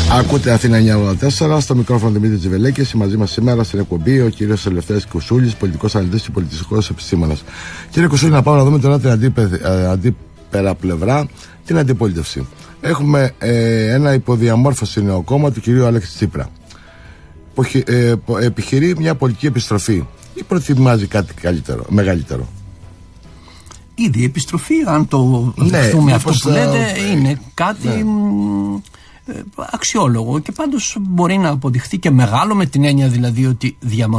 Ακούτε Αθήνα 984, στο μικρόφωνο Δημήτρη Τζιβελέκης. Μαζί μας σήμερα στην εκπομπή ο κύριος Ελευθέρης Κουσούλης, πολιτικός αναλυτής και πολιτιστικός επιστήμονας. Κύριε Κουσούλη, να πάμε να δούμε τώρα την αντίπερα πλευρά, την αντιπολίτευση. Έχουμε ένα υποδιαμόρφωση νέο κόμμα του κυρίου Αλέξη Τσίπρα. Επιχειρεί μια πολιτική επιστροφή ή προτιμάζει κάτι μεγαλύτερο? Ήδη η επιστροφή, αν το δεχτούμε αυτό που λέτε, είναι κάτι αξιόλογο και πάντως μπορεί να αποδειχθεί και μεγάλο, με την έννοια δηλαδή ότι